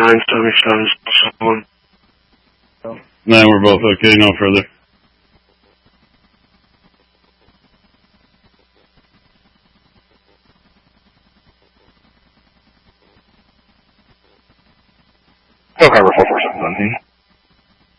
977. No, we're both okay, no further. Okay, we're 44717.